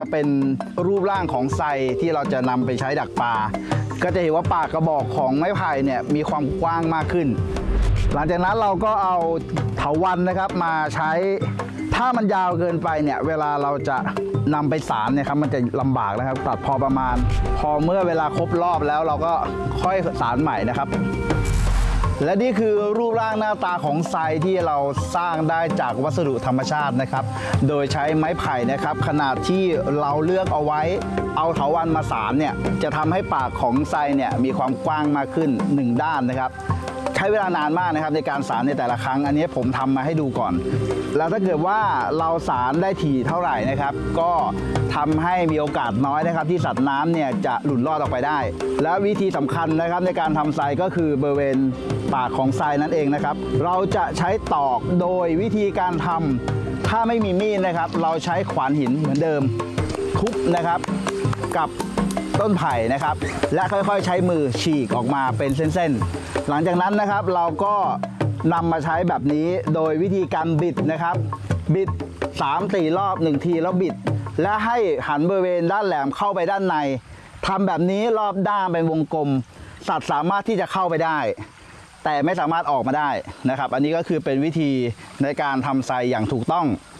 เป็นรูปร่างของไซที่เราจะนำไปใช้ดักปลาก็จะเห็นว่าปากกระบอกของไม้ไผ่เนี่ยมีความกว้างมากขึ้นหลังจากนั้นเราก็เอาเถาวัลย์นะครับมาใช้ถ้ามันยาวเกินไปเนี่ยเวลาเราจะนำไปสารเนี่ยครับมันจะลำบากนะครับตัดพอประมาณพอเมื่อเวลาครบรอบแล้วเราก็ค่อยสารใหม่นะครับและนี่คือรูปร่างหน้าตาของไซที่เราสร้างได้จากวัสดุธรรมชาตินะครับโดยใช้ไม้ไผ่นะครับขนาดที่เราเลือกเอาไว้เอาเถาวัลย์มาสานเนี่ยจะทำให้ปากของไซเนี่ยมีความกว้างมากขึ้น1ด้านนะครับใช้เวลานานมากนะครับในการสารในแต่ละครั้งอันนี้ผมทำมาให้ดูก่อนแล้วถ้าเกิดว่าเราสารได้ถี่เท่าไหร่นะครับก็ทำให้มีโอกาสน้อยนะครับที่สัตว์น้ำเนี่ยจะหลุดรอดออกไปได้และวิธีสำคัญนะครับในการทำไซก็คือบริเวณปากของไซนั่นเองนะครับเราจะใช้ตอกโดยวิธีการทำถ้าไม่มีมีดนะครับเราใช้ขวานหินเหมือนเดิมทุบนะครับกับต้นไผ่นะครับและค่อยๆใช้มือฉีกออกมาเป็นเส้นๆหลังจากนั้นนะครับเราก็นำมาใช้แบบนี้โดยวิธีการบิดนะครับบิด3-4 รอบ1ทีแล้วบิดและให้หันบริเวณด้านแหลมเข้าไปด้านในทำแบบนี้รอบด้านเป็นวงกลมสัตว์สามารถที่จะเข้าไปได้แต่ไม่สามารถออกมาได้นะครับอันนี้ก็คือเป็นวิธีในการทำไซอย่างถูกต้อง